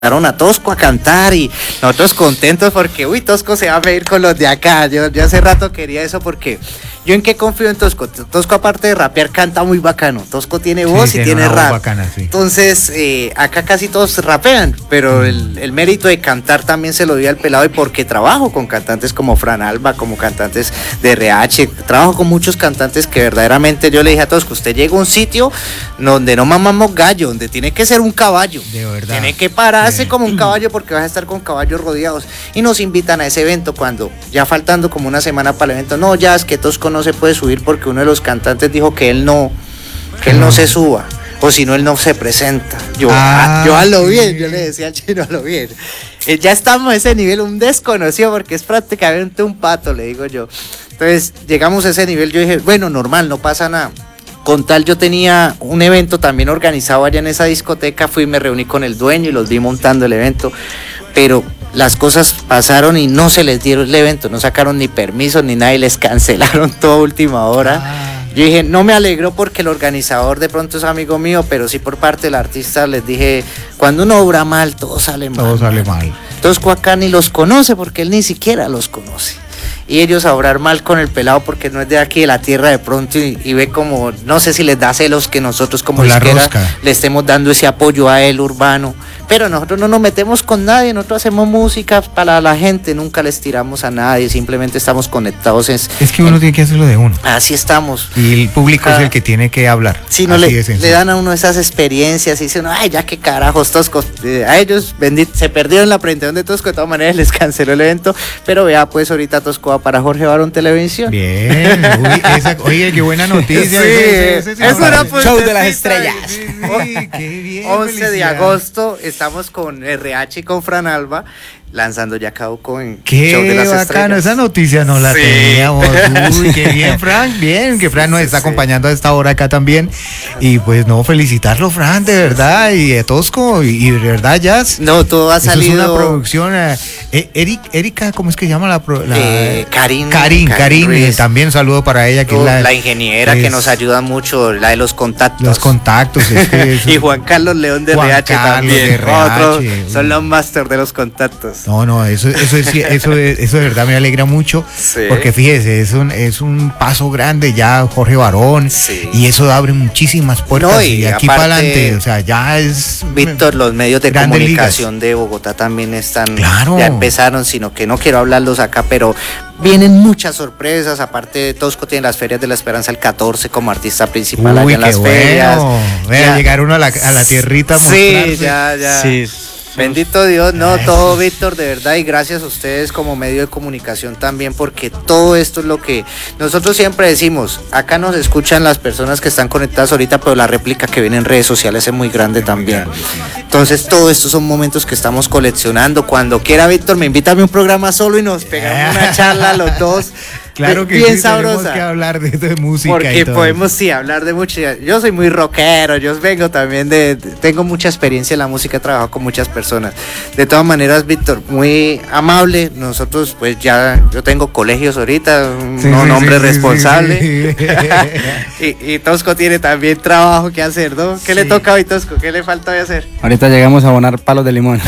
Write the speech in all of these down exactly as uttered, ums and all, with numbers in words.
A Tosco a cantar y nosotros contentos porque uy, Tosco se va a medir con los de acá. Yo, yo hace rato quería eso porque yo en qué confío en Tosco. Tosco aparte de rapear canta muy bacano. Tosco tiene voz sí, y tiene, tiene rap. Bacana, sí. Entonces eh, acá casi todos rapean, pero mm. el, el mérito de cantar también se lo dio al pelado y porque trabajo con cantantes como Fran Alba, como cantantes de R H, trabajo con muchos cantantes que verdaderamente yo le dije a Tosco, usted llega a un sitio donde no mamamos gallo, donde tiene que ser un caballo. De verdad. Tiene que parar hace como un caballo porque vas a estar con caballos rodeados y nos invitan a ese evento cuando ya faltando como una semana para el evento, no, ya es que Tosco no se puede subir porque uno de los cantantes dijo que él no, que él no se suba o si no él no se presenta. Yo, ah, a, yo a lo bien, yo le decía al Chino a lo bien. Eh, ya estamos a ese nivel, un desconocido porque es prácticamente un pato, le digo yo. Entonces llegamos a ese nivel, yo dije, bueno, normal, no pasa nada. Con tal yo tenía un evento también organizado allá en esa discoteca, fui y me reuní con el dueño y los vi montando el evento, pero las cosas pasaron y no se les dieron el evento, no sacaron ni permiso ni nada y les cancelaron toda última hora. Ah. Yo dije, no me alegró porque el organizador de pronto es amigo mío, pero sí por parte del artista les dije, cuando uno obra mal, todo sale mal. Todo sale mal. Entonces Cuacá ni los conoce porque él ni siquiera los conoce. Y ellos a obrar mal con el pelado porque no es de aquí de la tierra de pronto y, y ve como, no sé si les da celos que nosotros como izquierda le estemos dando ese apoyo a él urbano, pero nosotros no nos metemos con nadie, nosotros hacemos música para la gente, nunca les tiramos a nadie, simplemente estamos conectados. En, es que uno en, tiene que hacerlo de uno. Así estamos. Y el público ah, es el que tiene que hablar. Si no le, le dan a uno esas experiencias y dicen, ay, ya qué carajos, Tosco, eh, a ellos bendito, se perdieron la presentación de Tosco, de todas maneras les canceló el evento, pero vea pues ahorita Tosco va para Jorge Barón Televisión. Bien, uy, esa, oye, qué buena noticia. Sí, ese, ese, ese, eso era pues, show de las estrellas. Sí, qué bien, once de agosto estamos con R H y con Fran Alba lanzando Yacauco en qué Show de las bacano, Estrellas. Esa noticia no la sí. teníamos. Uy, qué bien, Fran, bien, que Fran nos está sí. acompañando a esta hora acá también. Y pues no, felicitarlo, Fran, de verdad, y de Tosco, y, y de verdad, Jazz. No, todo ha eso salido. Es una producción, eh, Eric, Erika, ¿cómo es que se llama la? la eh, Karin. Karin, Karin, Karin eh, también un saludo para ella. Que oh, es la, la ingeniera es, que nos ayuda mucho, la de los contactos. Los contactos. Es que es, y Juan Carlos León de Juan R H Carlos también. De R H, Otro, son los máster de los contactos. No, no, eso Eso, es, eso, es, eso de verdad me alegra mucho, sí. porque fíjese, es un, es un paso grande ya Jorge Barón, sí. y eso abre muchísimas puertas no, y, y aquí para adelante, o sea, ya es... Víctor, los medios de comunicación ligas. de Bogotá también están, claro. ya empezaron, sino que no quiero hablarlos acá, pero vienen muchas sorpresas, aparte de Tosco tiene las ferias de la Esperanza el catorce como artista principal. Uy, allá en las bueno. ferias. Voy a llegar uno a la, a la tierrita a sí, ya, ya. Sí. Bendito Dios, no, todo Víctor, de verdad, y gracias a ustedes como medio de comunicación también, porque todo esto es lo que nosotros siempre decimos, acá nos escuchan las personas que están conectadas ahorita, pero la réplica que viene en redes sociales es muy grande también. Entonces, todo esto son momentos que estamos coleccionando. Cuando quiera, Víctor, me invita a un programa solo y nos pegamos una charla los dos. Claro que bien sí, sabrosa. Tenemos que hablar de, de música porque y todo. Podemos sí hablar de música. Yo soy muy rockero, yo vengo también de, de tengo mucha experiencia en la música, he trabajado con muchas personas. De todas maneras, Víctor, muy amable. Nosotros pues ya, yo tengo colegios ahorita, un sí, no, sí, hombre sí, responsable. Sí, sí. y, y Tosco tiene también trabajo que hacer, ¿no? ¿Qué sí. le toca hoy, Tosco? ¿Qué le falta hoy hacer? Ahorita llegamos a abonar palos de limón.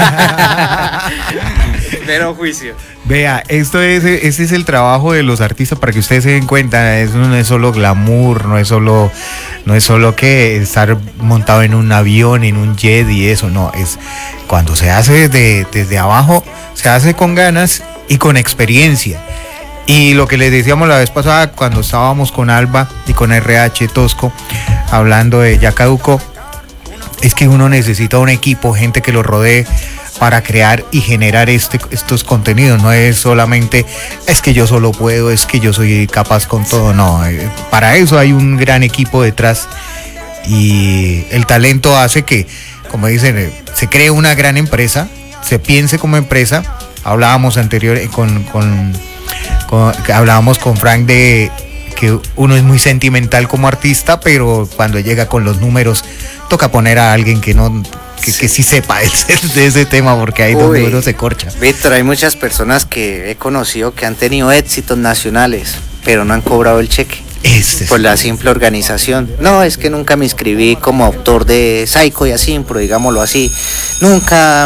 Pero juicio. Vea, esto es, ese es el trabajo de los artistas para que ustedes se den cuenta. Eso no es solo glamour, no es solo, no es solo que estar montado en un avión, en un jet y eso, no, es cuando se hace desde, desde abajo, se hace con ganas y con experiencia. Y lo que les decíamos la vez pasada cuando estábamos con Alba y con R H Tosco, hablando de Yacaduco, es que uno necesita un equipo, gente que lo rodee para crear y generar este, estos contenidos. No es solamente, es que yo solo puedo, es que yo soy capaz con todo, no, para eso hay un gran equipo detrás y el talento hace que, como dicen, se cree una gran empresa, se piense como empresa. Hablábamos anterior con, con, con hablábamos con Frank de que uno es muy sentimental como artista, pero cuando llega con los números toca poner a alguien que no que, que sí sepa de ese tema, porque ahí es donde uno se corcha. Víctor, hay muchas personas que he conocido que han tenido éxitos nacionales, pero no han cobrado el cheque. Este es por la simple organización. No, es que nunca me inscribí como autor de Psycho y así, pero digámoslo así. Nunca